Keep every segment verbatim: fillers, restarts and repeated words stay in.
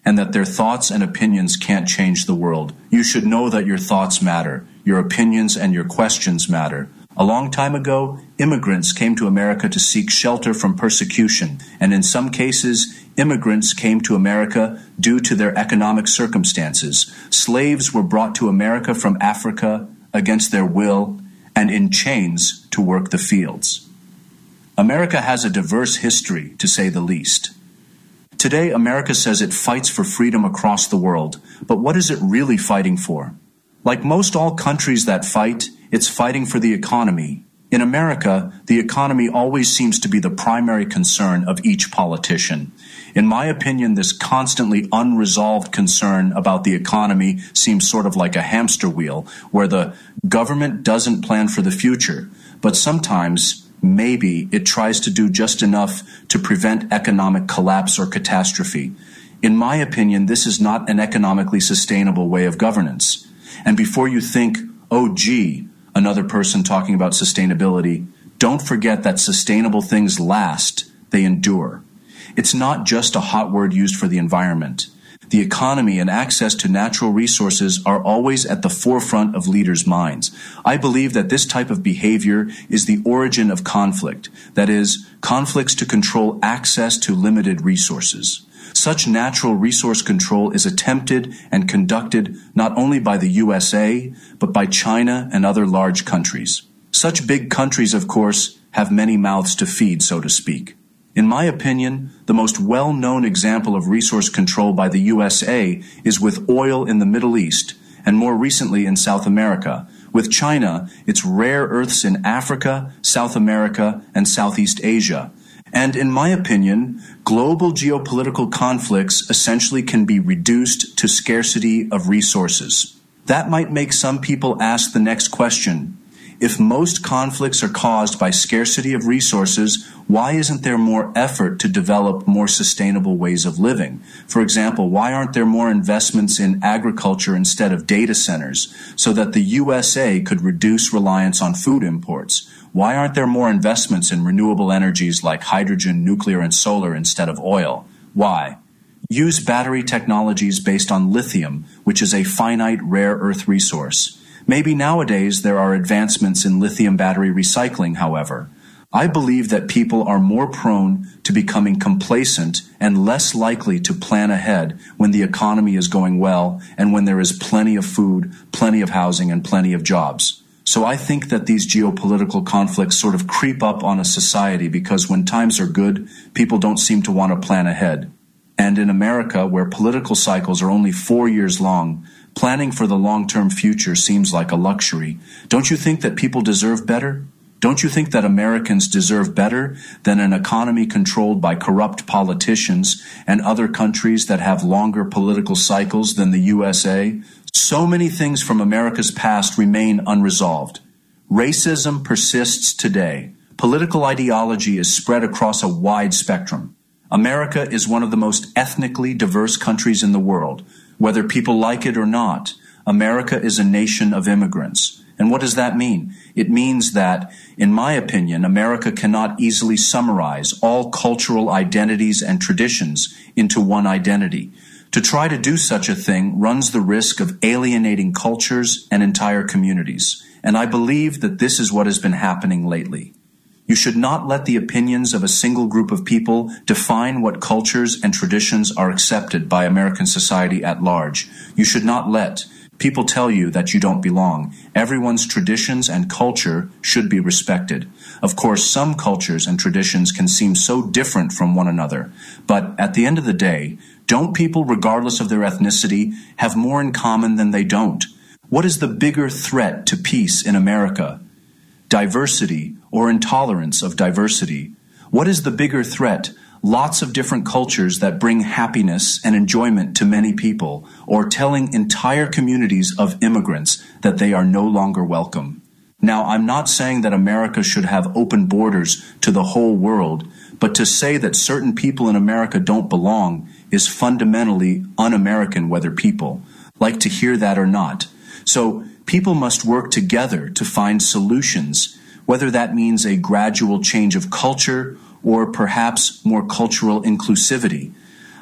and that their thoughts and opinions can't change the world. You should know that your thoughts matter, your opinions and your questions matter. A long time ago, immigrants came to America to seek shelter from persecution, and in some cases, immigrants came to America due to their economic circumstances. Slaves were brought to America from Africa against their will and in chains to work the fields. America has a diverse history, to say the least. Today, America says it fights for freedom across the world, but what is it really fighting for? Like most all countries that fight, it's fighting for the economy. In America, the economy always seems to be the primary concern of each politician. In my opinion, this constantly unresolved concern about the economy seems sort of like a hamster wheel, where the government doesn't plan for the future, but sometimes, maybe, it tries to do just enough to prevent economic collapse or catastrophe. In my opinion, this is not an economically sustainable way of governance. And before you think, oh gee, another person talking about sustainability, don't forget that sustainable things last, they endure. It's not just a hot word used for the environment. The economy and access to natural resources are always at the forefront of leaders' minds. I believe that this type of behavior is the origin of conflict, that is, conflicts to control access to limited resources. Such natural resource control is attempted and conducted not only by the U S A, but by China and other large countries. Such big countries, of course, have many mouths to feed, so to speak. In my opinion, the most well-known example of resource control by the U S A is with oil in the Middle East, and more recently in South America. With China, it's rare earths in Africa, South America, and Southeast Asia. And in my opinion, global geopolitical conflicts essentially can be reduced to scarcity of resources. That might make some people ask the next question. If most conflicts are caused by scarcity of resources, why isn't there more effort to develop more sustainable ways of living? For example, why aren't there more investments in agriculture instead of data centers so that the U S A could reduce reliance on food imports? Why aren't there more investments in renewable energies like hydrogen, nuclear, and solar instead of oil? Why? Use battery technologies based on lithium, which is a finite rare earth resource. Maybe nowadays there are advancements in lithium battery recycling, however. I believe that people are more prone to becoming complacent and less likely to plan ahead when the economy is going well and when there is plenty of food, plenty of housing, and plenty of jobs. So I think that these geopolitical conflicts sort of creep up on a society because when times are good, people don't seem to want to plan ahead. And in America, where political cycles are only four years long, planning for the long-term future seems like a luxury. Don't you think that people deserve better? Don't you think that Americans deserve better than an economy controlled by corrupt politicians and other countries that have longer political cycles than the U S A? So many things from America's past remain unresolved. Racism persists today. Political ideology is spread across a wide spectrum. America is one of the most ethnically diverse countries in the world. Whether people like it or not, America is a nation of immigrants. And what does that mean? It means that, in my opinion, America cannot easily summarize all cultural identities and traditions into one identity. To try to do such a thing runs the risk of alienating cultures and entire communities. And I believe that this is what has been happening lately. You should not let the opinions of a single group of people define what cultures and traditions are accepted by American society at large. You should not let people tell you that you don't belong. Everyone's traditions and culture should be respected. Of course, some cultures and traditions can seem so different from one another. But at the end of the day, don't people, regardless of their ethnicity, have more in common than they don't? What is the bigger threat to peace in America? Diversity or intolerance of diversity? What is the bigger threat? Lots of different cultures that bring happiness and enjoyment to many people, or telling entire communities of immigrants that they are no longer welcome. Now, I'm not saying that America should have open borders to the whole world, but to say that certain people in America don't belong is fundamentally un-American, whether people like to hear that or not. So people must work together to find solutions, whether that means a gradual change of culture or perhaps more cultural inclusivity.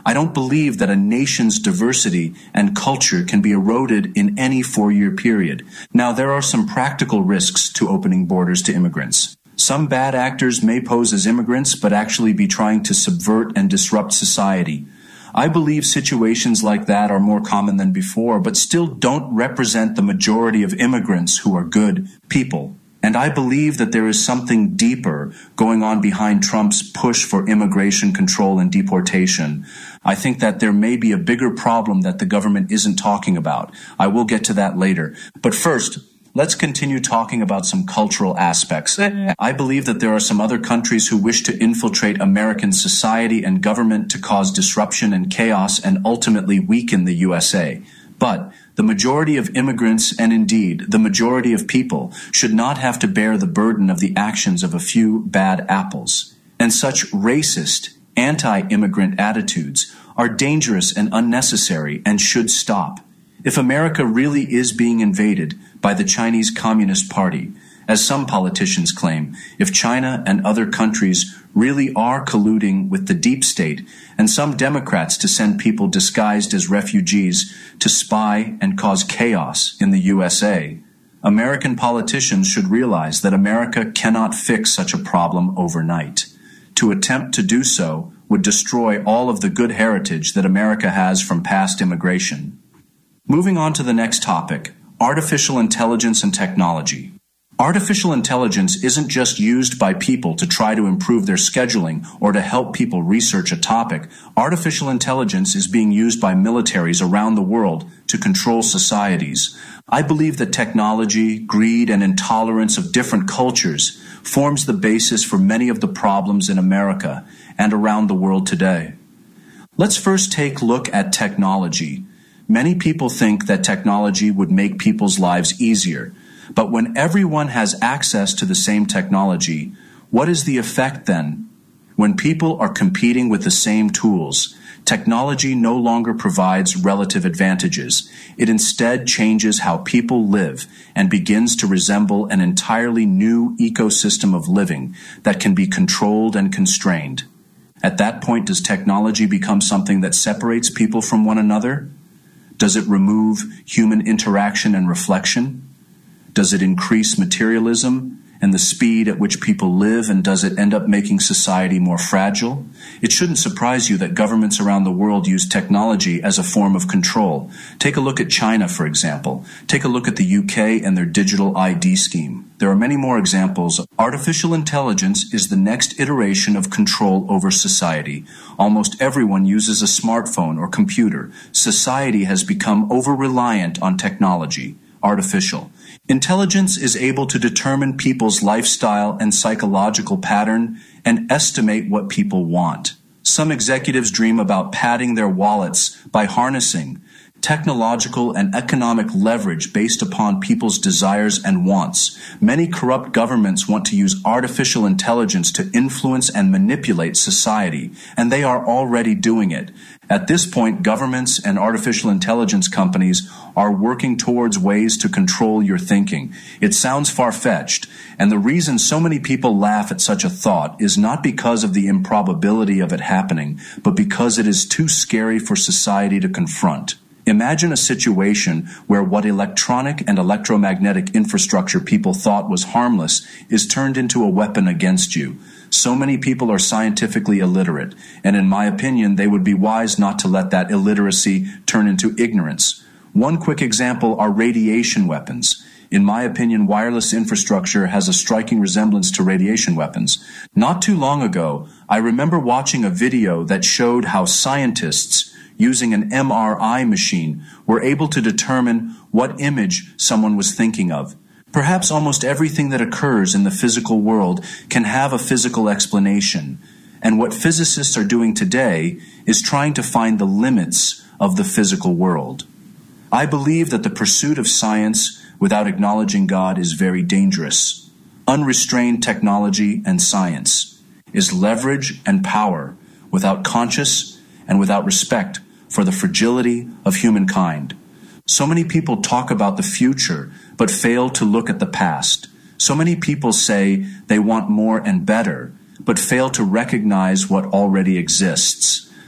I don't believe that a nation's diversity and culture can be eroded in any four-year period. Now, there are some practical risks to opening borders to immigrants. Some bad actors may pose as immigrants, but actually be trying to subvert and disrupt society. I believe situations like that are more common than before, but still don't represent the majority of immigrants who are good people. And I believe that there is something deeper going on behind Trump's push for immigration control and deportation. I think that there may be a bigger problem that the government isn't talking about. I will get to that later. But first, let's continue talking about some cultural aspects. I believe that there are some other countries who wish to infiltrate American society and government to cause disruption and chaos and ultimately weaken the U S A. But the majority of immigrants, and indeed the majority of people, should not have to bear the burden of the actions of a few bad apples. And such racist, anti-immigrant attitudes are dangerous and unnecessary and should stop. If America really is being invaded by the Chinese Communist Party, as some politicians claim, if China and other countries really are colluding with the deep state and some Democrats to send people disguised as refugees to spy and cause chaos in the U S A, American politicians should realize that America cannot fix such a problem overnight. To attempt to do so would destroy all of the good heritage that America has from past immigration. Moving on to the next topic, artificial intelligence and technology. Artificial intelligence isn't just used by people to try to improve their scheduling or to help people research a topic. Artificial intelligence is being used by militaries around the world to control societies. I believe that technology, greed, and intolerance of different cultures forms the basis for many of the problems in America and around the world today. Let's first take a look at technology. Many people think that technology would make people's lives easier. But when everyone has access to the same technology, what is the effect then? When people are competing with the same tools, technology no longer provides relative advantages. It instead changes how people live and begins to resemble an entirely new ecosystem of living that can be controlled and constrained. At that point, does technology become something that separates people from one another? Does it remove human interaction and reflection? Does it increase materialism and the speed at which people live, and does it end up making society more fragile? It shouldn't surprise you that governments around the world use technology as a form of control. Take a look at China, for example. Take a look at the U K and their digital I D scheme. There are many more examples. Artificial intelligence is the next iteration of control over society. Almost everyone uses a smartphone or computer. Society has become over-reliant on technology. Artificial intelligence is able to determine people's lifestyle and psychological pattern and estimate what people want. Some executives dream about padding their wallets by harnessing technological and economic leverage based upon people's desires and wants. Many corrupt governments want to use artificial intelligence to influence and manipulate society, and they are already doing it. At this point, governments and artificial intelligence companies are working towards ways to control your thinking. It sounds far-fetched, and the reason so many people laugh at such a thought is not because of the improbability of it happening, but because it is too scary for society to confront. Imagine a situation where what electronic and electromagnetic infrastructure people thought was harmless is turned into a weapon against you. So many people are scientifically illiterate, and in my opinion, they would be wise not to let that illiteracy turn into ignorance. One quick example are radiation weapons. In my opinion, wireless infrastructure has a striking resemblance to radiation weapons. Not too long ago, I remember watching a video that showed how scientists using an M R I machine were able to determine what image someone was thinking of. Perhaps almost everything that occurs in the physical world can have a physical explanation, and what physicists are doing today is trying to find the limits of the physical world. I believe that the pursuit of science without acknowledging God is very dangerous. Unrestrained technology and science is leverage and power without conscious and without respect for the fragility of humankind. So many people talk about the future, but fail to look at the past. So many people say they want more and better, but fail to recognize what already exists.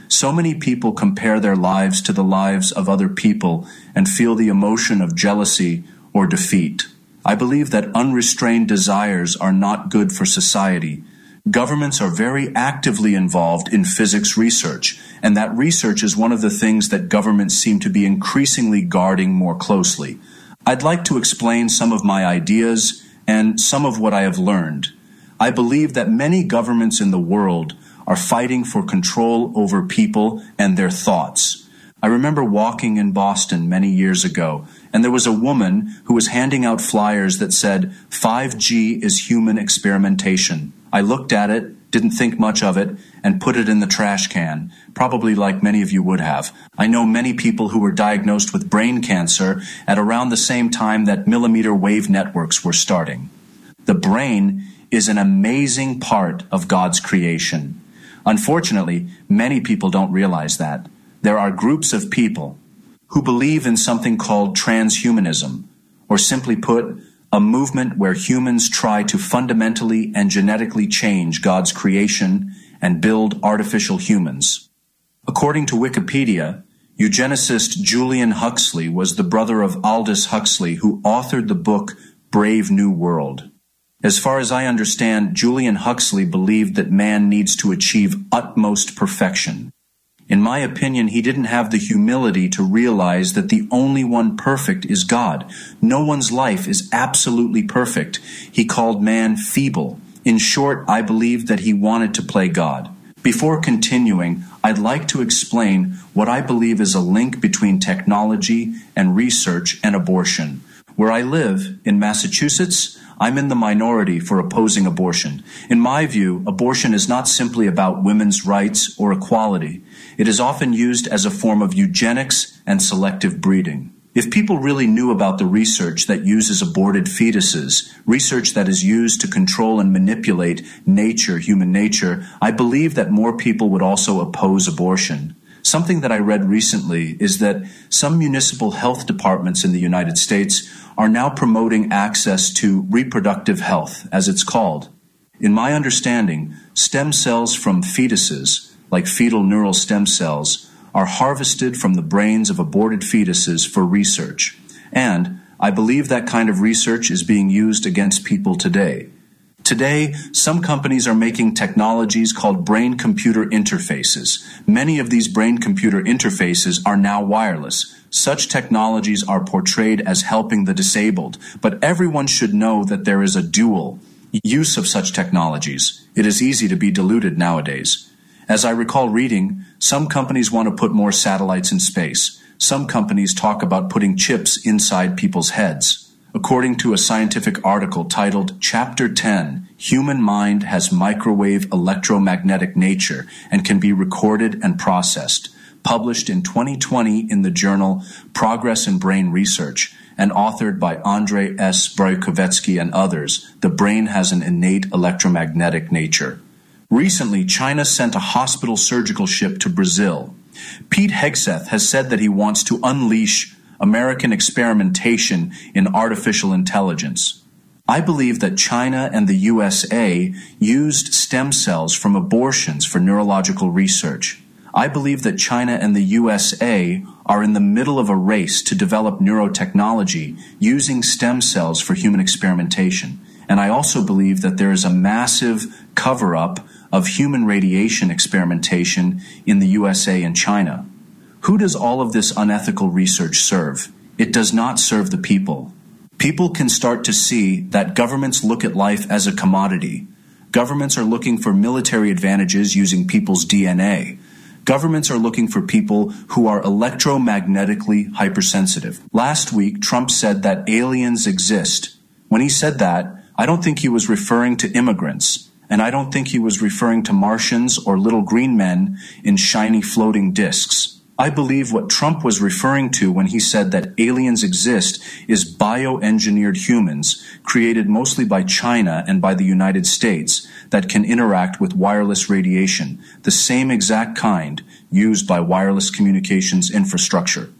So many people compare their lives to the lives of other people and feel the emotion of jealousy or defeat. I believe that unrestrained desires are not good for society. Governments are very actively involved in physics research, and that research is one of the things that governments seem to be increasingly guarding more closely. I'd like to explain some of my ideas and some of what I have learned. I believe that many governments in the world are fighting for control over people and their thoughts. I remember walking in Boston many years ago, and there was a woman who was handing out flyers that said, five G is human experimentation. I looked at it, didn't think much of it, and put it in the trash can, probably like many of you would have. I know many people who were diagnosed with brain cancer at around the same time that millimeter wave networks were starting. The brain is an amazing part of God's creation. Unfortunately, many people don't realize that. There are groups of people who believe in something called transhumanism, or simply put, a movement where humans try to fundamentally and genetically change God's creation and build artificial humans. According to Wikipedia, eugenicist Julian Huxley was the brother of Aldous Huxley, who authored the book Brave New World. As far as I understand, Julian Huxley believed that man needs to achieve utmost perfection. In my opinion, he didn't have the humility to realize that the only one perfect is God. No one's life is absolutely perfect. He called man feeble. In short, I believe that he wanted to play God. Before continuing, I'd like to explain what I believe is a link between technology and research and abortion. Where I live, in Massachusetts, I'm in the minority for opposing abortion. In my view, abortion is not simply about women's rights or equality. It is often used as a form of eugenics and selective breeding. If people really knew about the research that uses aborted fetuses, research that is used to control and manipulate nature, human nature, I believe that more people would also oppose abortion. Something that I read recently is that some municipal health departments in the United States are now promoting access to reproductive health, as it's called. In my understanding, stem cells from fetuses, like fetal neural stem cells, are harvested from the brains of aborted fetuses for research. And I believe that kind of research is being used against people today. Today, some companies are making technologies called brain-computer interfaces. Many of these brain-computer interfaces are now wireless. Such technologies are portrayed as helping the disabled, but everyone should know that there is a dual use of such technologies. It is easy to be deluded nowadays. As I recall reading, some companies want to put more satellites in space. Some companies talk about putting chips inside people's heads. According to a scientific article titled Chapter ten, Human Mind Has Microwave Electromagnetic Nature and Can Be Recorded and Processed, published in twenty twenty in the journal Progress in Brain Research, and authored by Andrei S. Braikovetsky and others, The Brain Has an Innate Electromagnetic Nature. Recently, China sent a hospital surgical ship to Brazil. Pete Hegseth has said that he wants to unleash American experimentation in artificial intelligence. I believe that China and the U S A used stem cells from abortions for neurological research. I believe that China and the U S A are in the middle of a race to develop neurotechnology using stem cells for human experimentation. And I also believe that there is a massive cover-up of human radiation experimentation in the U S A and China. Who does all of this unethical research serve? It does not serve the people. People can start to see that governments look at life as a commodity. Governments are looking for military advantages using people's D N A. Governments are looking for people who are electromagnetically hypersensitive. Last week, Trump said that aliens exist. When he said that, I don't think he was referring to immigrants, and I don't think he was referring to Martians or little green men in shiny floating discs. I believe what Trump was referring to when he said that aliens exist is bioengineered humans created mostly by China and by the United States that can interact with wireless radiation, the same exact kind used by wireless communications infrastructure.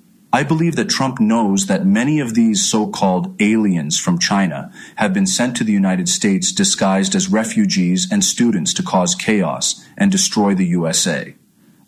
I believe that Trump knows that many of these so-called aliens from China have been sent to the United States disguised as refugees and students to cause chaos and destroy the U S A.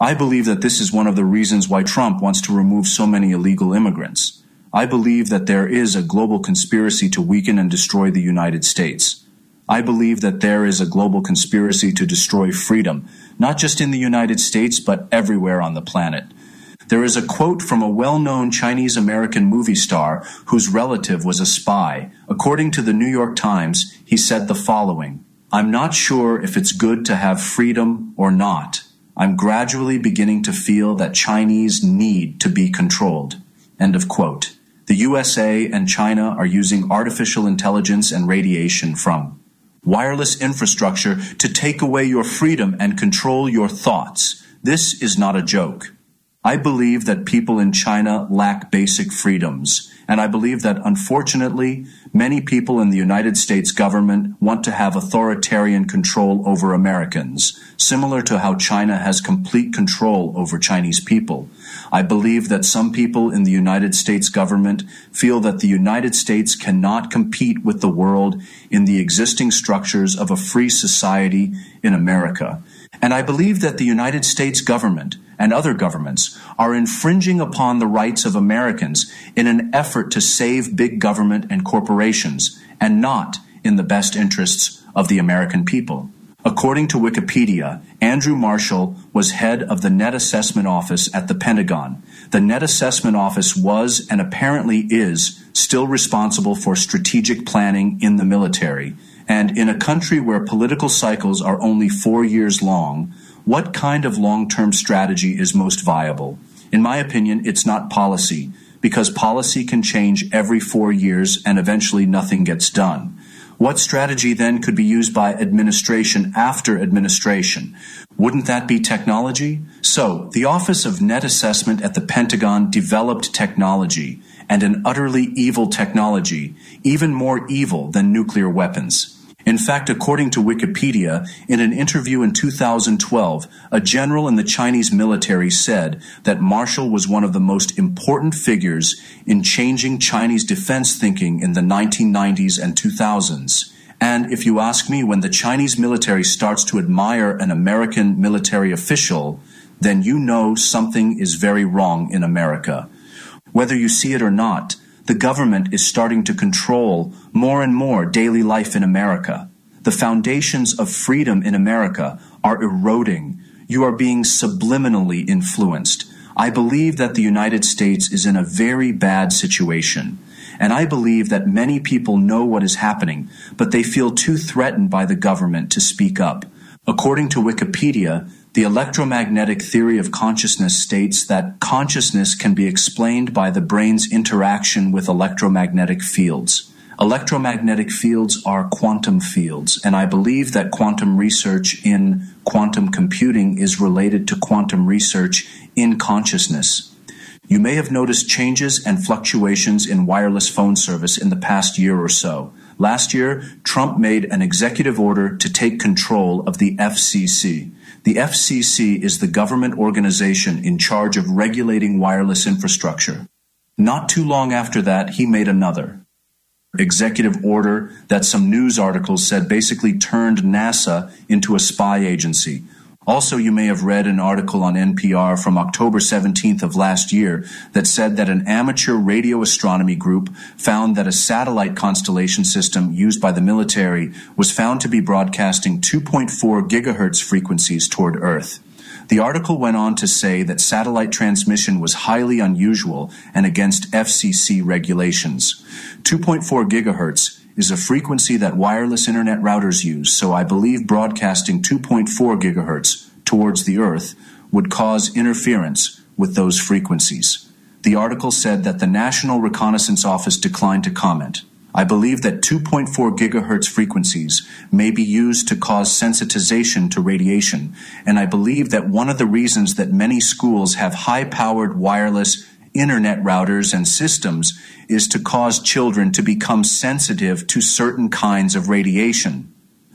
I believe that this is one of the reasons why Trump wants to remove so many illegal immigrants. I believe that there is a global conspiracy to weaken and destroy the United States. I believe that there is a global conspiracy to destroy freedom, not just in the United States, but everywhere on the planet. There is a quote from a well-known Chinese-American movie star whose relative was a spy. According to the New York Times, he said the following, "I'm not sure if it's good to have freedom or not. I'm gradually beginning to feel that Chinese need to be controlled." End of quote. The U S A and China are using artificial intelligence and radiation from wireless infrastructure to take away your freedom and control your thoughts. This is not a joke. I believe that people in China lack basic freedoms, and I believe that, unfortunately, many people in the United States government want to have authoritarian control over Americans, similar to how China has complete control over Chinese people. I believe that some people in the United States government feel that the United States cannot compete with the world in the existing structures of a free society in America. And I believe that the United States government and other governments are infringing upon the rights of Americans in an effort to save big government and corporations, and not in the best interests of the American people. According to Wikipedia, Andrew Marshall was head of the Net Assessment Office at the Pentagon. The Net Assessment Office was, and apparently is, still responsible for strategic planning in the military. And in a country where political cycles are only four years long, what kind of long-term strategy is most viable? In my opinion, it's not policy, because policy can change every four years and eventually nothing gets done. What strategy then could be used by administration after administration? Wouldn't that be technology? So, the Office of Net Assessment at the Pentagon developed technology, and an utterly evil technology, even more evil than nuclear weapons. In fact, according to Wikipedia, in an interview in two thousand twelve, a general in the Chinese military said that Marshall was one of the most important figures in changing Chinese defense thinking in the nineteen nineties and two thousands. And if you ask me, when the Chinese military starts to admire an American military official, then you know something is very wrong in America. Whether you see it or not, the government is starting to control more and more daily life in America. The foundations of freedom in America are eroding. You are being subliminally influenced. I believe that the United States is in a very bad situation. And I believe that many people know what is happening, but they feel too threatened by the government to speak up. According to Wikipedia, the electromagnetic theory of consciousness states that consciousness can be explained by the brain's interaction with electromagnetic fields. Electromagnetic fields are quantum fields, and I believe that quantum research in quantum computing is related to quantum research in consciousness. You may have noticed changes and fluctuations in wireless phone service in the past year or so. Last year, Trump made an executive order to take control of the F C C. The F C C is the government organization in charge of regulating wireless infrastructure. Not too long after that, he made another executive order that some news articles said basically turned NASA into a spy agency. Also, you may have read an article on N P R from October seventeenth of last year that said that an amateur radio astronomy group found that a satellite constellation system used by the military was found to be broadcasting two point four gigahertz frequencies toward Earth. The article went on to say that satellite transmission was highly unusual and against F C C regulations. two point four gigahertz is a frequency that wireless internet routers use, so I believe broadcasting two point four gigahertz towards the Earth would cause interference with those frequencies. The article said that the National Reconnaissance Office declined to comment. I believe that two point four gigahertz frequencies may be used to cause sensitization to radiation, and I believe that one of the reasons that many schools have high-powered wireless internet routers and systems is to cause children to become sensitive to certain kinds of radiation.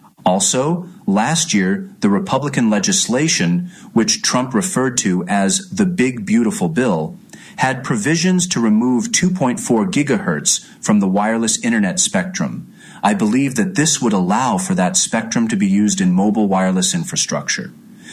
Also, last year, the Republican legislation, which Trump referred to as the Big Beautiful Bill, had provisions to remove two point four gigahertz from the wireless internet spectrum. I believe that this would allow for that spectrum to be used in mobile wireless infrastructure.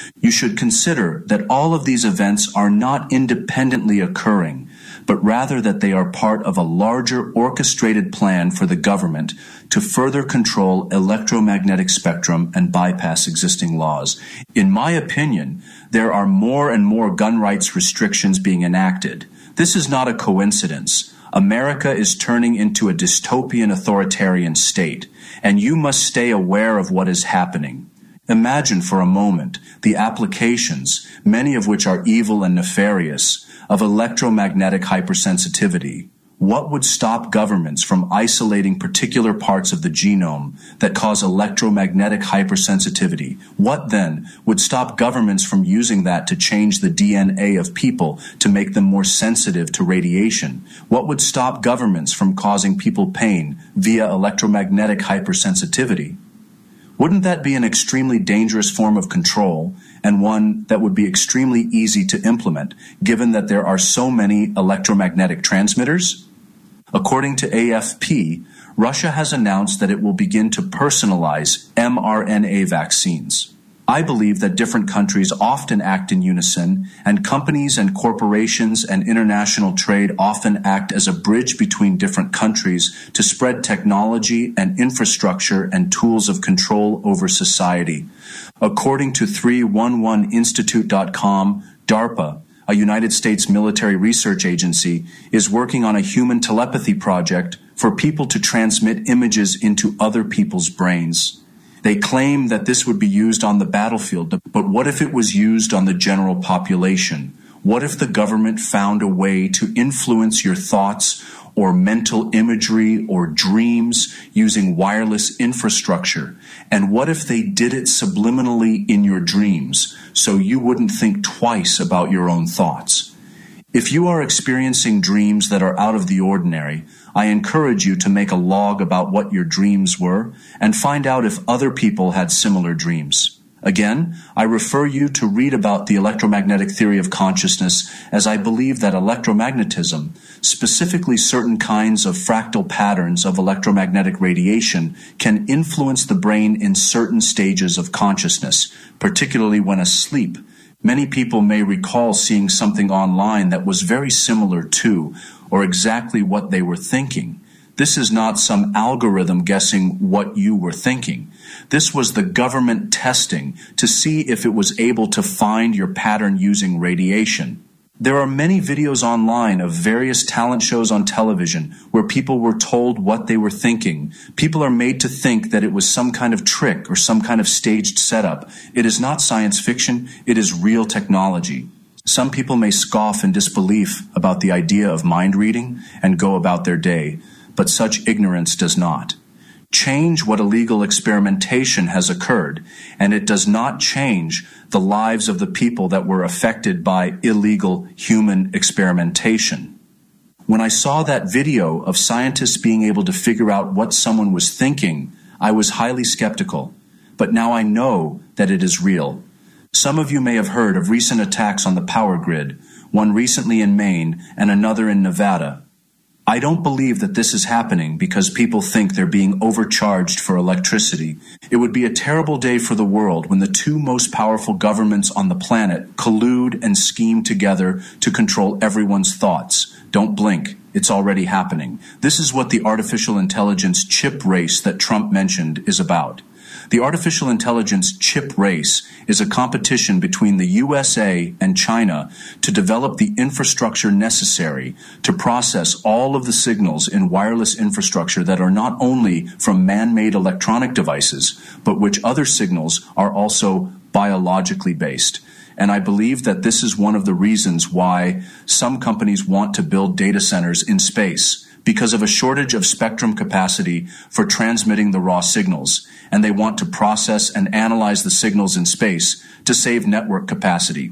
You should consider that all of these events are not independently occurring, but rather that they are part of a larger orchestrated plan for the government to further control electromagnetic spectrum and bypass existing laws. In my opinion, there are more and more gun rights restrictions being enacted. This is not a coincidence. America is turning into a dystopian authoritarian state, and you must stay aware of what is happening. Imagine for a moment the applications, many of which are evil and nefarious, of electromagnetic hypersensitivity. What would stop governments from isolating particular parts of the genome that cause electromagnetic hypersensitivity? What then would stop governments from using that to change the D N A of people to make them more sensitive to radiation? What would stop governments from causing people pain via electromagnetic hypersensitivity? Wouldn't that be an extremely dangerous form of control, and one that would be extremely easy to implement, given that there are so many electromagnetic transmitters? According to A F P, Russia has announced that it will begin to personalize mRNA vaccines. I believe that different countries often act in unison, and companies and corporations and international trade often act as a bridge between different countries to spread technology and infrastructure and tools of control over society. According to three eleven institute dot com, DARPA, a United States military research agency, is working on a human telepathy project for people to transmit images into other people's brains. They claim that this would be used on the battlefield, but what if it was used on the general population? What if the government found a way to influence your thoughts or mental imagery or dreams using wireless infrastructure? And what if they did it subliminally in your dreams so you wouldn't think twice about your own thoughts? If you are experiencing dreams that are out of the ordinary, I encourage you to make a log about what your dreams were and find out if other people had similar dreams. Again, I refer you to read about the electromagnetic theory of consciousness, as I believe that electromagnetism, specifically certain kinds of fractal patterns of electromagnetic radiation, can influence the brain in certain stages of consciousness, particularly when asleep. Many people may recall seeing something online that was very similar to, or exactly what they were thinking. This is not some algorithm guessing what you were thinking. This was the government testing to see if it was able to find your pattern using radiation. There are many videos online of various talent shows on television where people were told what they were thinking. People are made to think that it was some kind of trick or some kind of staged setup. It is not science fiction, it is real technology. Some people may scoff in disbelief about the idea of mind reading and go about their day, but such ignorance does not change what illegal experimentation has occurred, and it does not change the lives of the people that were affected by illegal human experimentation. When I saw that video of scientists being able to figure out what someone was thinking, I was highly skeptical, but now I know that it is real. Some of you may have heard of recent attacks on the power grid, one recently in Maine and another in Nevada. I don't believe that this is happening because people think they're being overcharged for electricity. It would be a terrible day for the world when the two most powerful governments on the planet collude and scheme together to control everyone's thoughts. Don't blink. It's already happening. This is what the artificial intelligence chip race that Trump mentioned is about. The artificial intelligence chip race is a competition between the U S A and China to develop the infrastructure necessary to process all of the signals in wireless infrastructure that are not only from man-made electronic devices, but which other signals are also biologically based. And I believe that this is one of the reasons why some companies want to build data centers in space, because of a shortage of spectrum capacity for transmitting the raw signals, and they want to process and analyze the signals in space to save network capacity.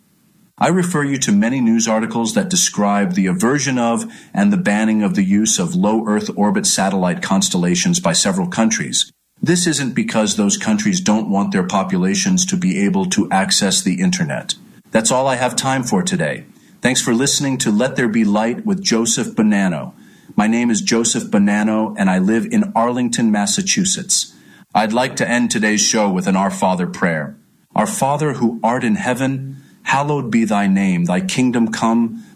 I refer you to many news articles that describe the aversion of and the banning of the use of low Earth orbit satellite constellations by several countries. This isn't because those countries don't want their populations to be able to access the internet. That's all I have time for today. Thanks for listening to Let There Be Light with Joseph Bonanno. My name is Joseph Bonanno, and I live in Arlington, Massachusetts. I'd like to end today's show with an Our Father prayer. Our Father who art in heaven, hallowed be thy name. Thy kingdom come,